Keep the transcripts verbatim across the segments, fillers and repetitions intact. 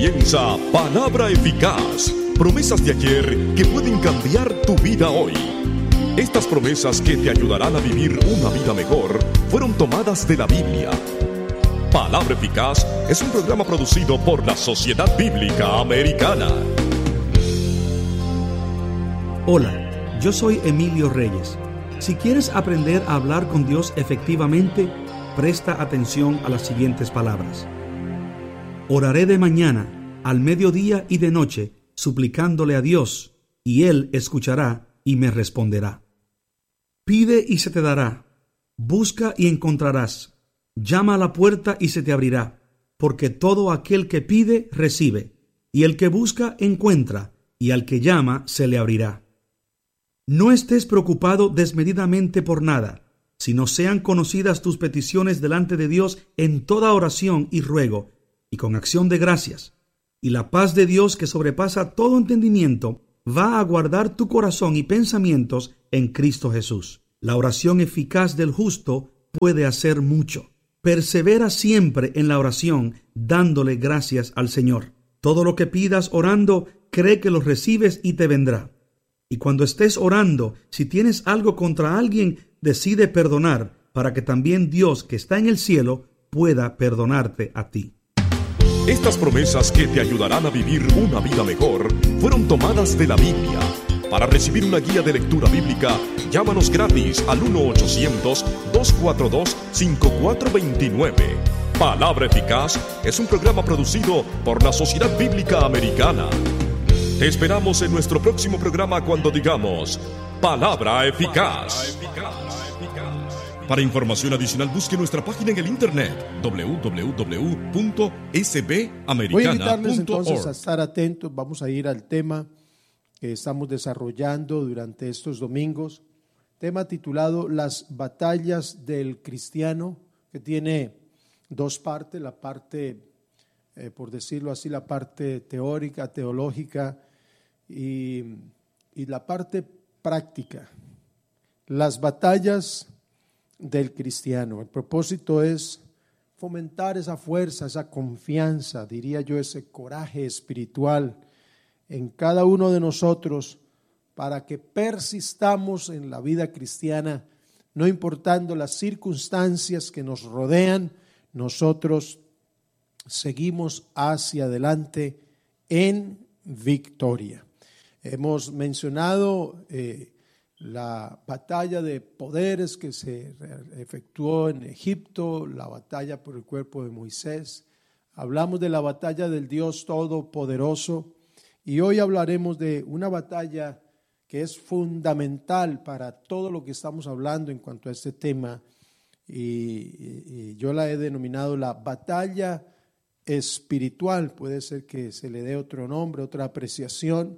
comienza Palabra Eficaz, promesas de ayer que pueden cambiar tu vida hoy. Estas promesas que te ayudarán a vivir una vida mejor fueron tomadas de la Biblia. Palabra Eficaz es un programa producido por la Sociedad Bíblica Americana. Hola, yo soy Emilio Reyes. Si quieres aprender a hablar con Dios efectivamente, presta atención a las siguientes palabras. Oraré de mañana, al mediodía y de noche, suplicándole a Dios, y Él escuchará y me responderá. Pide y se te dará, busca y encontrarás, llama a la puerta y se te abrirá, porque todo aquel que pide, recibe, y el que busca, encuentra, y al que llama, se le abrirá. No estés preocupado desmedidamente por nada, sino sean conocidas tus peticiones delante de Dios en toda oración y ruego, y con acción de gracias. Y la paz de Dios, que sobrepasa todo entendimiento, va a guardar tu corazón y pensamientos en Cristo Jesús. La oración eficaz del justo puede hacer mucho. Persevera siempre en la oración, dándole gracias al Señor. Todo lo que pidas orando, cree que lo recibes y te vendrá. Y cuando estés orando, si tienes algo contra alguien, decide perdonar, para que también Dios, que está en el cielo, pueda perdonarte a ti. Estas promesas que te ayudarán a vivir una vida mejor fueron tomadas de la Biblia. Para recibir una guía de lectura bíblica, llámanos gratis al uno ochocientos, dos cuatro dos, cinco cuatro dos nueve. Palabra Eficaz es un programa producido por la Sociedad Bíblica Americana. Te esperamos en nuestro próximo programa cuando digamos Palabra Eficaz. Para información adicional, busque nuestra página en el internet doble u doble u doble u punto s b americana punto org. Voy a invitarles entonces a estar atentos. Vamos a ir al tema que estamos desarrollando durante estos domingos, tema titulado Las batallas del cristiano, que tiene dos partes, la parte, eh, por decirlo así, la parte teórica, teológica y, y la parte práctica. Las batallas del cristiano. El propósito es fomentar esa fuerza, esa confianza, diría yo, ese coraje espiritual en cada uno de nosotros para que persistamos en la vida cristiana, no importando las circunstancias que nos rodean, nosotros seguimos hacia adelante en victoria. Hemos mencionado eh, la batalla de poderes que se efectuó en Egipto, la batalla por el cuerpo de Moisés. Hablamos de la batalla del Dios Todopoderoso y hoy hablaremos de una batalla que es fundamental para todo lo que estamos hablando en cuanto a este tema y, y, y yo la he denominado la batalla espiritual. Puede ser que se le dé otro nombre, otra apreciación.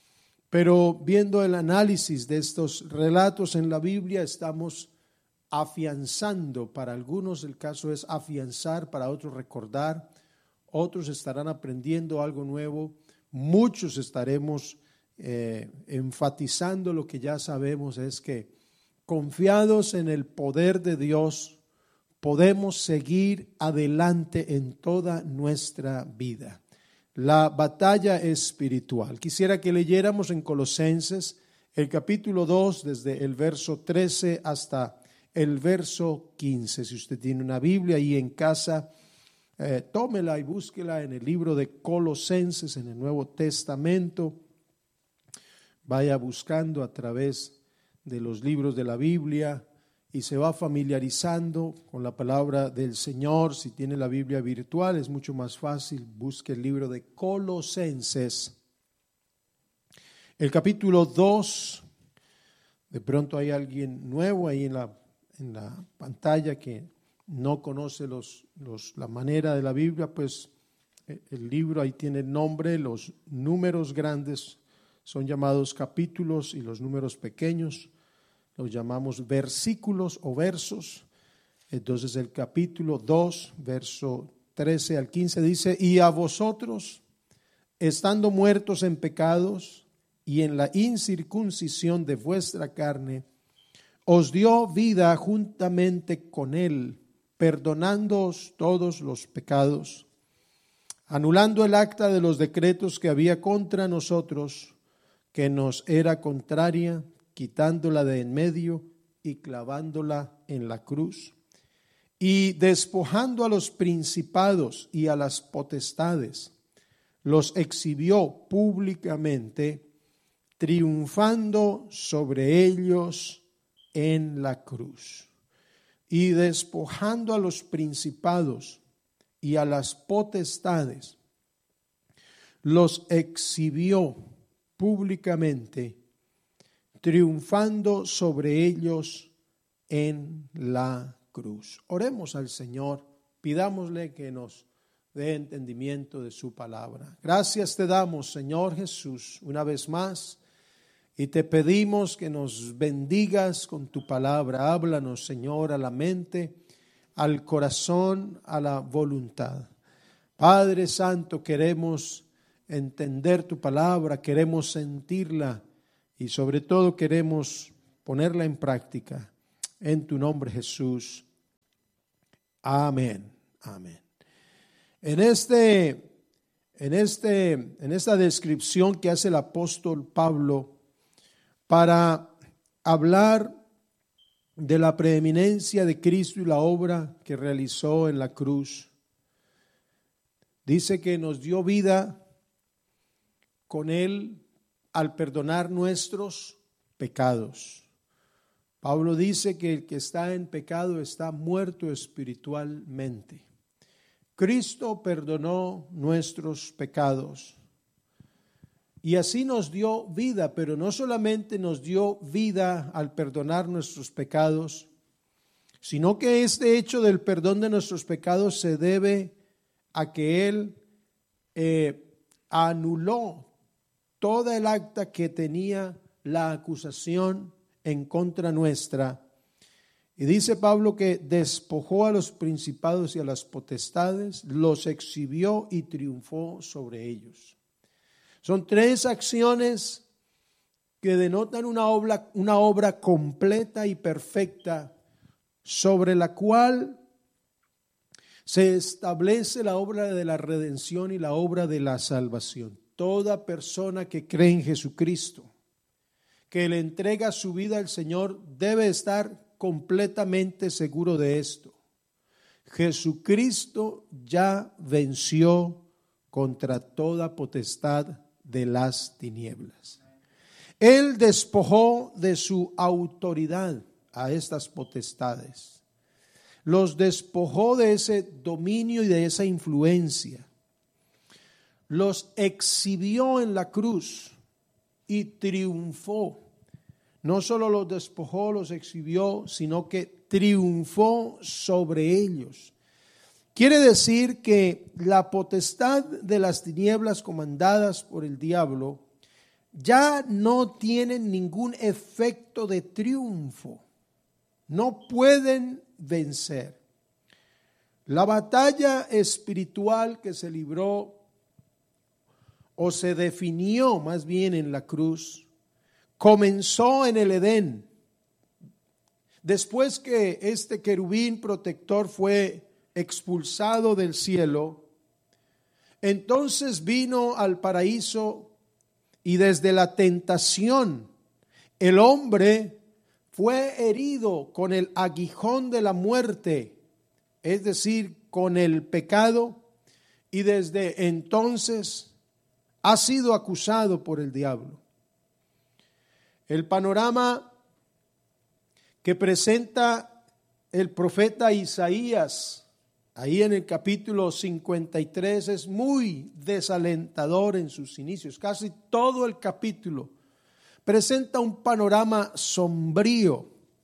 Pero viendo el análisis de estos relatos en la Biblia, estamos afianzando, para algunos el caso es afianzar, para otros recordar, otros estarán aprendiendo algo nuevo, muchos estaremos eh, enfatizando lo que ya sabemos, es que confiados en el poder de Dios, podemos seguir adelante en toda nuestra vida. La batalla espiritual. Quisiera que leyéramos en Colosenses el capítulo dos, desde el verso trece hasta el verso quince. Si usted tiene una Biblia ahí en casa, eh, tómela y búsquela en el libro de Colosenses, en el Nuevo Testamento. Vaya buscando a través de los libros de la Biblia y se va familiarizando con la palabra del Señor. Si tiene la Biblia virtual es mucho más fácil, busque el libro de Colosenses, el capítulo dos. De pronto hay alguien nuevo ahí en la, en la pantalla que no conoce los, los, la manera de la Biblia, pues el libro ahí tiene el nombre, los números grandes son llamados capítulos y los números pequeños los llamamos versículos o versos. Entonces el capítulo dos, verso trece al quince dice: y a vosotros, estando muertos en pecados y en la incircuncisión de vuestra carne, os dio vida juntamente con él, perdonándoos todos los pecados, anulando el acta de los decretos que había contra nosotros, que nos era contraria, quitándola de en medio y clavándola en la cruz, y despojando a los principados y a las potestades, los exhibió públicamente, triunfando sobre ellos en la cruz. Y despojando a los principados y a las potestades, los exhibió públicamente, triunfando sobre ellos en la cruz. Oremos al Señor, pidámosle que nos dé entendimiento de su palabra. Gracias te damos, Señor Jesús, una vez más, y te pedimos que nos bendigas con tu palabra. Háblanos, Señor, a la mente, al corazón, a la voluntad. Padre Santo, queremos entender tu palabra, queremos sentirla y sobre todo queremos ponerla en práctica. En tu nombre, Jesús. Amén. Amén. En este, en este, en esta descripción que hace el apóstol Pablo para hablar de la preeminencia de Cristo y la obra que realizó en la cruz, dice que nos dio vida con Él al perdonar nuestros pecados. Pablo dice que el que está en pecado está muerto espiritualmente. Cristo perdonó nuestros pecados y así nos dio vida, pero no solamente nos dio vida al perdonar nuestros pecados, sino que este hecho del perdón de nuestros pecados se debe a que Él eh, anuló toda el acta que tenía la acusación en contra nuestra. Y dice Pablo que despojó a los principados y a las potestades, los exhibió y triunfó sobre ellos. Son tres acciones que denotan una obra, una obra completa y perfecta sobre la cual se establece la obra de la redención y la obra de la salvación. Toda persona que cree en Jesucristo, que le entrega su vida al Señor, debe estar completamente seguro de esto. Jesucristo ya venció contra toda potestad de las tinieblas. Él despojó de su autoridad a estas potestades. Los despojó de ese dominio y de esa influencia. Los exhibió en la cruz y triunfó. No solo los despojó, los exhibió, sino que triunfó sobre ellos. Quiere decir que la potestad de las tinieblas comandadas por el diablo ya no tienen ningún efecto de triunfo. No pueden vencer. La batalla espiritual que se libró o se definió más bien en la cruz, comenzó en el Edén. Después que este querubín protector fue expulsado del cielo, entonces vino al paraíso y desde la tentación el hombre fue herido con el aguijón de la muerte, es decir, con el pecado, y desde entonces ha sido acusado por el diablo. El panorama que presenta el profeta Isaías ahí en el capítulo cincuenta y tres es muy desalentador en sus inicios. Casi todo el capítulo presenta un panorama sombrío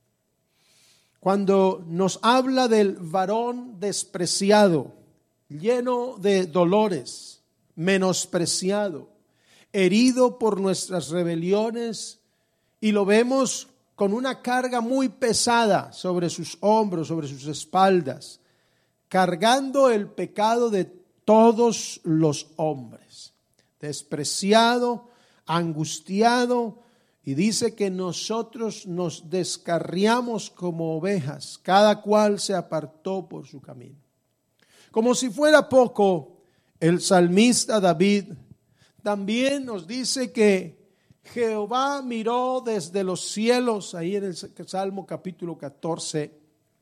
cuando nos habla del varón despreciado, lleno de dolores, menospreciado, herido por nuestras rebeliones, y lo vemos con una carga muy pesada sobre sus hombros, sobre sus espaldas, cargando el pecado de todos los hombres, despreciado, angustiado, y dice que nosotros nos descarriamos como ovejas, cada cual se apartó por su camino. Como si fuera poco, el salmista David también nos dice que Jehová miró desde los cielos, ahí en el Salmo capítulo catorce,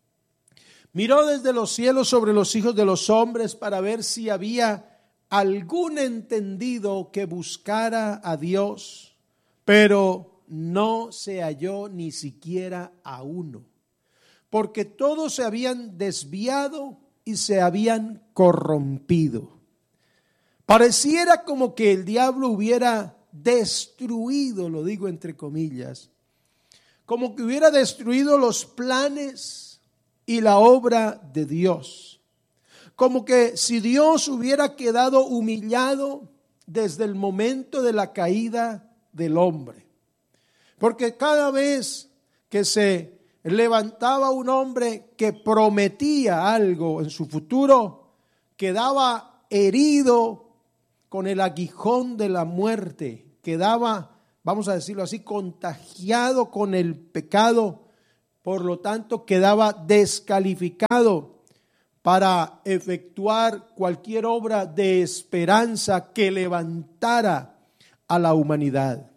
miró desde los cielos sobre los hijos de los hombres para ver si había algún entendido que buscara a Dios, pero no se halló ni siquiera a uno, porque todos se habían desviado y se habían corrompido. Pareciera como que el diablo hubiera destruido, lo digo entre comillas, como que hubiera destruido los planes y la obra de Dios. Como que si Dios hubiera quedado humillado desde el momento de la caída del hombre. Porque cada vez que se levantaba un hombre que prometía algo en su futuro, quedaba herido con el aguijón de la muerte, quedaba, vamos a decirlo así, contagiado con el pecado, por lo tanto quedaba descalificado para efectuar cualquier obra de esperanza que levantara a la humanidad.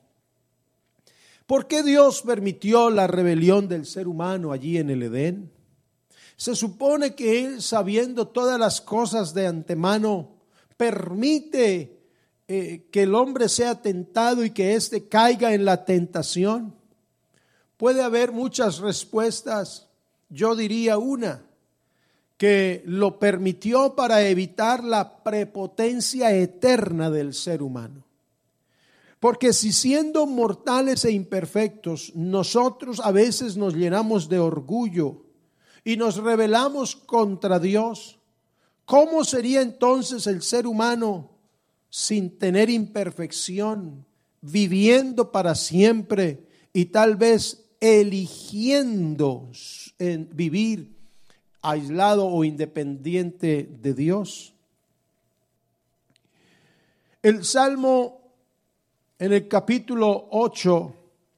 ¿Por qué Dios permitió la rebelión del ser humano allí en el Edén? Se supone que Él, sabiendo todas las cosas de antemano, permite eh, que el hombre sea tentado y que éste caiga en la tentación. Puede haber muchas respuestas. Yo diría una, que lo permitió para evitar la prepotencia eterna del ser humano. Porque si siendo mortales e imperfectos, nosotros a veces nos llenamos de orgullo y nos rebelamos contra Dios, ¿cómo sería entonces el ser humano sin tener imperfección, viviendo para siempre y tal vez eligiendo en vivir aislado o independiente de Dios? El Salmo en el capítulo ocho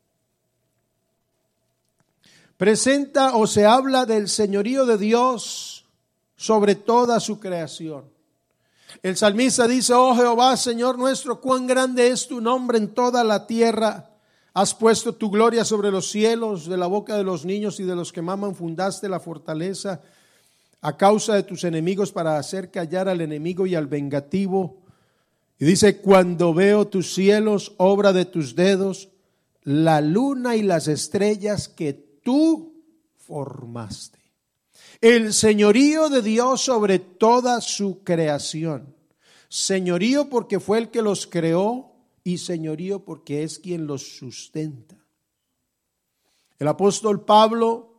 presenta o se habla del señorío de Dios sobre toda su creación. El salmista dice: oh Jehová, Señor nuestro, cuán grande es tu nombre en toda la tierra. Has puesto tu gloria sobre los cielos, de la boca de los niños y de los que maman fundaste la fortaleza a causa de tus enemigos para hacer callar al enemigo y al vengativo. Y dice: cuando veo tus cielos, obra de tus dedos, la luna y las estrellas que tú formaste. El señorío de Dios sobre toda su creación. Señorío porque fue el que los creó y señorío porque es quien los sustenta. El apóstol Pablo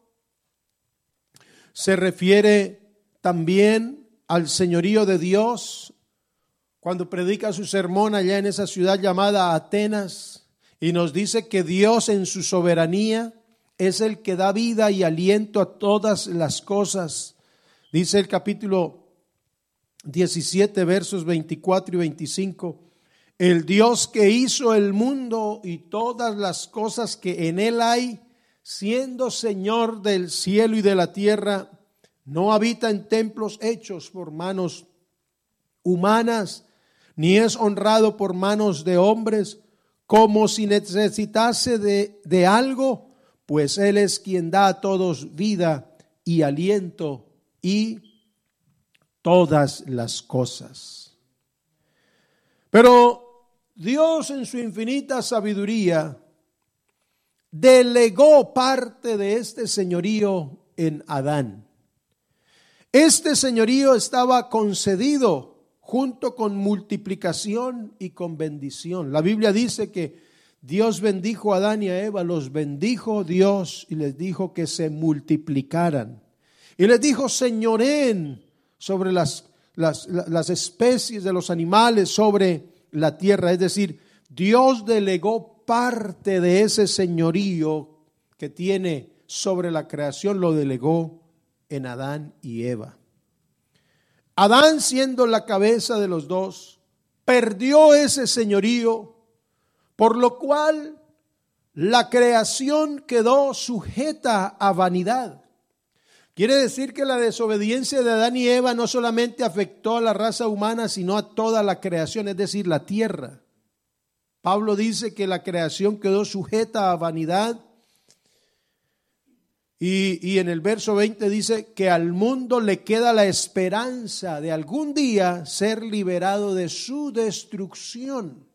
se refiere también al señorío de Dios cuando predica su sermón allá en esa ciudad llamada Atenas, y nos dice que Dios en su soberanía es el que da vida y aliento a todas las cosas. Dice el capítulo diecisiete, versos veinticuatro y veinticinco: el Dios que hizo el mundo y todas las cosas que en él hay, siendo Señor del cielo y de la tierra, no habita en templos hechos por manos humanas, ni es honrado por manos de hombres, como si necesitase de, de algo, pues Él es quien da a todos vida y aliento y todas las cosas. Pero Dios en su infinita sabiduría delegó parte de este señorío en Adán. Este señorío estaba concedido junto con multiplicación y con bendición. La Biblia dice que Dios bendijo a Adán y a Eva, los bendijo Dios y les dijo que se multiplicaran. Y les dijo: señoreen sobre las, las, las especies de los animales, sobre la tierra. Es decir, Dios delegó parte de ese señorío que tiene sobre la creación, lo delegó en Adán y Eva. Adán, siendo la cabeza de los dos, perdió ese señorío, por lo cual la creación quedó sujeta a vanidad. Quiere decir que la desobediencia de Adán y Eva no solamente afectó a la raza humana, sino a toda la creación, es decir, la tierra. Pablo dice que la creación quedó sujeta a vanidad. Y, y en el verso veinte dice que al mundo le queda la esperanza de algún día ser liberado de su destrucción.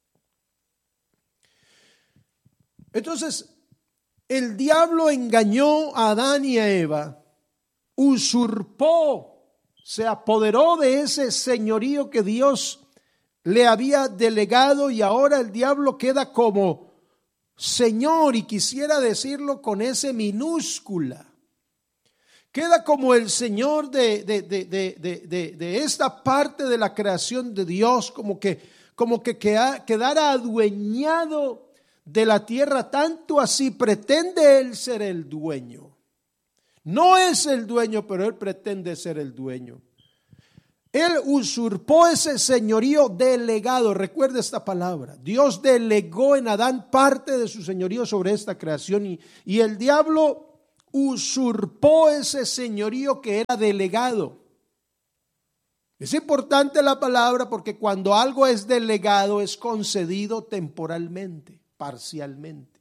Entonces, el diablo engañó a Adán y a Eva, usurpó, se apoderó de ese señorío que Dios le había delegado, y ahora el diablo queda como Señor, y quisiera decirlo con ese minúscula. Queda como el Señor de, de, de, de, de, de, de esta parte de la creación de Dios, como que, como que queda, quedara adueñado de la tierra, tanto así pretende él ser el dueño. No es el dueño, pero él pretende ser el dueño. Él usurpó ese señorío delegado. Recuerda esta palabra. Dios delegó en Adán parte de su señorío sobre esta creación, y, y el diablo usurpó ese señorío que era delegado. Es importante la palabra porque cuando algo es delegado es concedido temporalmente, parcialmente.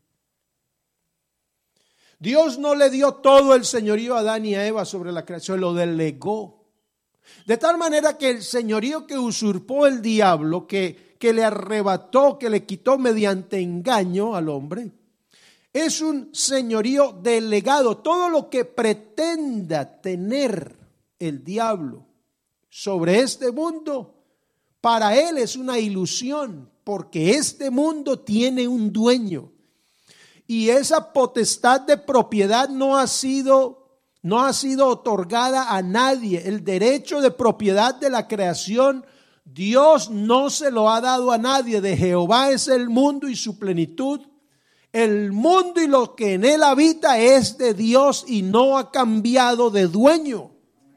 Dios no le dio todo el señorío a Adán y a Eva sobre la creación, lo delegó. De tal manera que el señorío que usurpó el diablo, que, que le arrebató, que le quitó mediante engaño al hombre, es un señorío delegado. Todo lo que pretenda tener el diablo sobre este mundo, para él es una ilusión, porque este mundo tiene un dueño. Y esa potestad de propiedad no ha sido No ha sido otorgada a nadie. El derecho de propiedad de la creación, Dios no se lo ha dado a nadie. De Jehová es el mundo y su plenitud. El mundo y lo que en él habita es de Dios y no ha cambiado de dueño.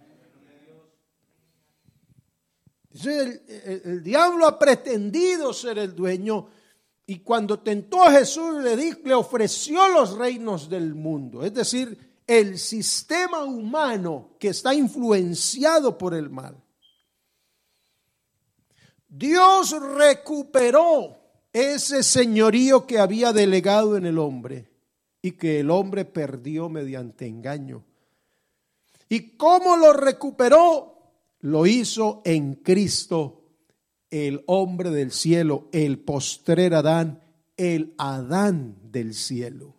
El, el, el diablo ha pretendido ser el dueño, y cuando tentó a Jesús le, dijo, le ofreció los reinos del mundo. Es decir, el sistema humano que está influenciado por el mal. Dios recuperó ese señorío que había delegado en el hombre y que el hombre perdió mediante engaño. ¿Y cómo lo recuperó? Lo hizo en Cristo, el hombre del cielo, el postrer Adán, el Adán del cielo.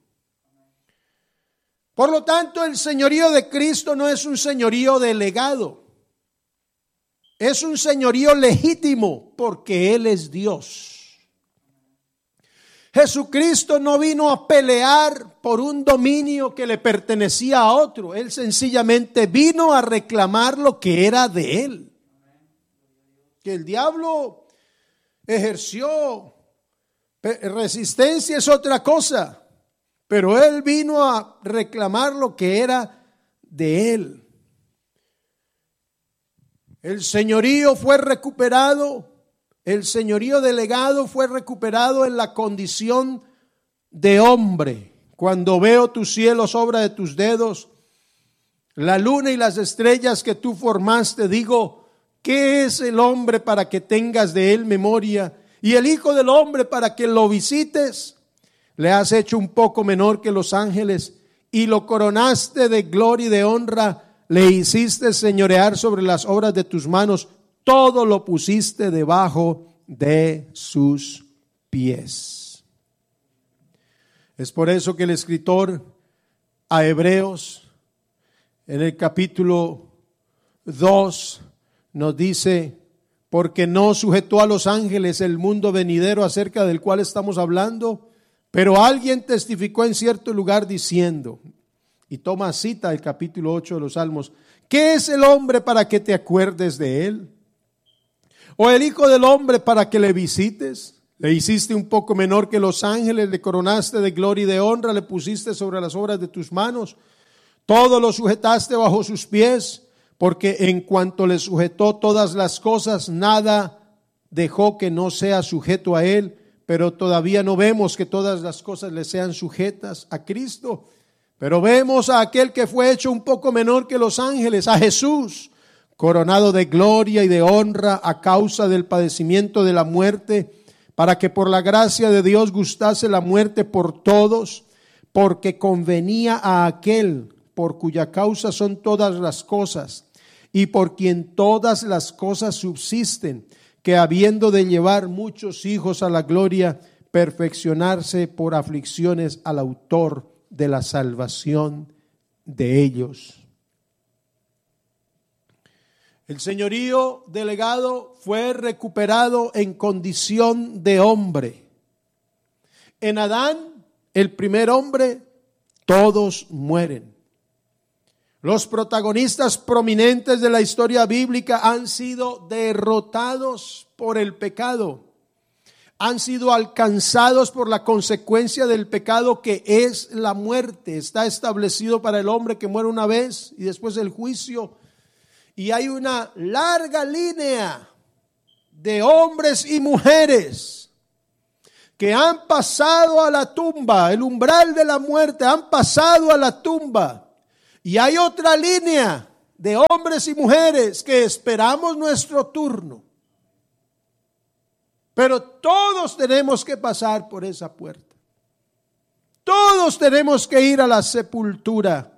Por lo tanto, el señorío de Cristo no es un señorío delegado. Es un señorío legítimo porque Él es Dios. Jesucristo no vino a pelear por un dominio que le pertenecía a otro. Él sencillamente vino a reclamar lo que era de Él. Que el diablo ejerció resistencia es otra cosa. Pero él vino a reclamar lo que era de él. El señorío fue recuperado, el señorío delegado fue recuperado en la condición de hombre. Cuando veo tus cielos, obra de tus dedos, la luna y las estrellas que tú formaste, digo, ¿qué es el hombre para que tengas de él memoria? Y el hijo del hombre para que lo visites. Le has hecho un poco menor que los ángeles y lo coronaste de gloria y de honra. Le hiciste señorear sobre las obras de tus manos. Todo lo pusiste debajo de sus pies. Es por eso que el escritor a Hebreos, en el capítulo dos, nos dice: porque no sujetó a los ángeles el mundo venidero acerca del cual estamos hablando. Pero alguien testificó en cierto lugar diciendo, y toma cita el capítulo ocho de los Salmos: ¿qué es el hombre para que te acuerdes de él? ¿O el hijo del hombre para que le visites? Le hiciste un poco menor que los ángeles, le coronaste de gloria y de honra, le pusiste sobre las obras de tus manos. Todo lo sujetaste bajo sus pies, porque en cuanto le sujetó todas las cosas, nada dejó que no sea sujeto a él. Pero todavía no vemos que todas las cosas le sean sujetas a Cristo. Pero vemos a aquel que fue hecho un poco menor que los ángeles, a Jesús, coronado de gloria y de honra a causa del padecimiento de la muerte, para que por la gracia de Dios gustase la muerte por todos, porque convenía a aquel por cuya causa son todas las cosas, y por quien todas las cosas subsisten, que habiendo de llevar muchos hijos a la gloria, perfeccionarse por aflicciones al autor de la salvación de ellos. El señorío delegado fue recuperado en condición de hombre. En Adán, el primer hombre, todos mueren. Los protagonistas prominentes de la historia bíblica han sido derrotados por el pecado. Han sido alcanzados por la consecuencia del pecado, que es la muerte. Está establecido para el hombre que muere una vez y después el juicio. Y hay una larga línea de hombres y mujeres que han pasado a la tumba, el umbral de la muerte, han pasado a la tumba. Y hay otra línea de hombres y mujeres que esperamos nuestro turno. Pero todos tenemos que pasar por esa puerta. Todos tenemos que ir a la sepultura.